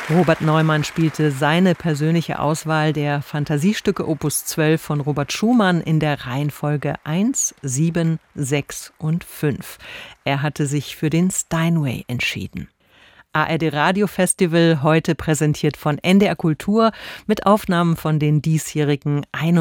Robert Neumann spielte seine persönliche Auswahl der Fantasiestücke Opus 12 von Robert Schumann in der Reihenfolge 1, 7, 6 und 5. Er hatte sich für den Steinway entschieden. ARD Radio Festival, heute präsentiert von NDR Kultur mit Aufnahmen von den diesjährigen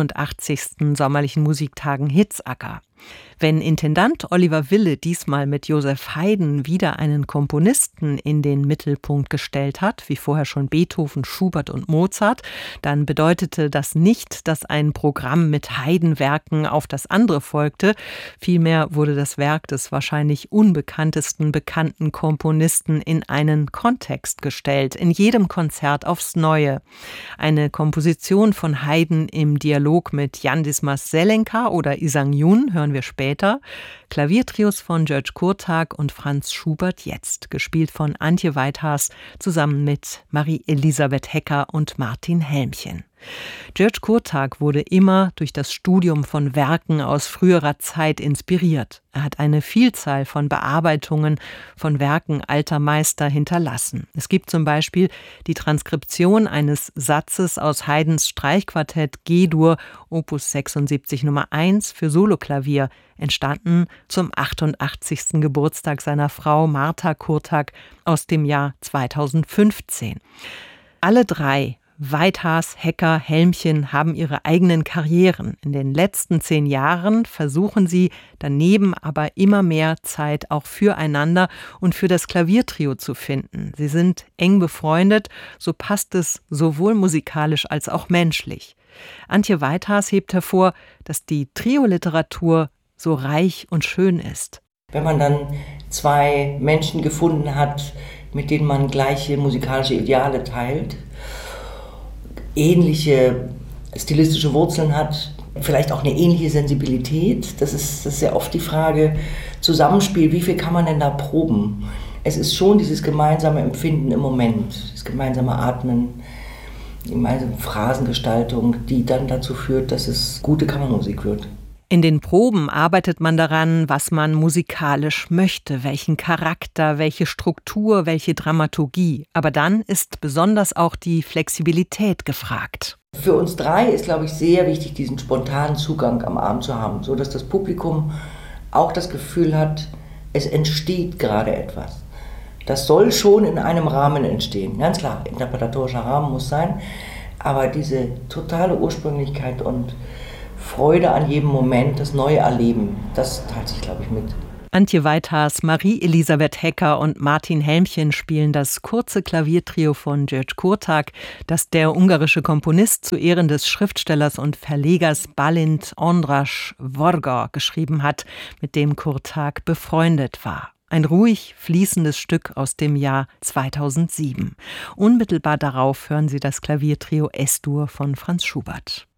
81. Sommerlichen Musiktagen Hitzacker. Wenn Intendant Oliver Wille diesmal mit Joseph Haydn wieder einen Komponisten in den Mittelpunkt gestellt hat, wie vorher schon Beethoven, Schubert und Mozart, dann bedeutete das nicht, dass ein Programm mit Haydn-Werken auf das andere folgte. Vielmehr wurde das Werk des wahrscheinlich unbekanntesten bekannten Komponisten in einen Kontext gestellt, in jedem Konzert aufs Neue. Eine Komposition von Haydn im Dialog mit Jan Dismas Zelenka oder Isang Yun hören wir später. Klaviertrios von György Kurtág und Franz Schubert jetzt, gespielt von Antje Weithaas zusammen mit Marie-Elisabeth Hecker und Martin Helmchen. György Kurtág wurde immer durch das Studium von Werken aus früherer Zeit inspiriert. Er hat eine Vielzahl von Bearbeitungen von Werken alter Meister hinterlassen. Es gibt zum Beispiel die Transkription eines Satzes aus Haydns Streichquartett G-Dur, Opus 76 Nummer 1 für Soloklavier, entstanden zum 88. Geburtstag seiner Frau Martha Kurtág aus dem Jahr 2015. Alle drei, Weithaas, Hecker, Helmchen, haben ihre eigenen Karrieren. In den letzten 10 Jahren versuchen sie daneben aber immer mehr Zeit auch füreinander und für das Klaviertrio zu finden. Sie sind eng befreundet, so passt es sowohl musikalisch als auch menschlich. Antje Weithaas hebt hervor, dass die Trio-Literatur so reich und schön ist. Wenn man dann 2 Menschen gefunden hat, mit denen man gleiche musikalische Ideale teilt, ähnliche stilistische Wurzeln hat, vielleicht auch eine ähnliche Sensibilität. Das ist sehr oft die Frage, Zusammenspiel, wie viel kann man denn da proben? Es ist schon dieses gemeinsame Empfinden im Moment, das gemeinsame Atmen, die gemeinsame Phrasengestaltung, die dann dazu führt, dass es gute Kammermusik wird. In den Proben arbeitet man daran, was man musikalisch möchte, welchen Charakter, welche Struktur, welche Dramaturgie. Aber dann ist besonders auch die Flexibilität gefragt. Für uns 3 ist, glaube ich, sehr wichtig, diesen spontanen Zugang am Abend zu haben, sodass das Publikum auch das Gefühl hat, es entsteht gerade etwas. Das soll schon in einem Rahmen entstehen. Ganz klar, interpretatorischer Rahmen muss sein, aber diese totale Ursprünglichkeit und Freude an jedem Moment, das neue Erleben, das teilt sich, glaube ich, mit. Antje Weithaas, Marie-Elisabeth Hecker und Martin Helmchen spielen das kurze Klaviertrio von György Kurtág, das der ungarische Komponist zu Ehren des Schriftstellers und Verlegers Balint Ondras Varga geschrieben hat, mit dem Kurtág befreundet war. Ein ruhig fließendes Stück aus dem Jahr 2007. Unmittelbar darauf hören Sie das Klaviertrio S-Dur von Franz Schubert.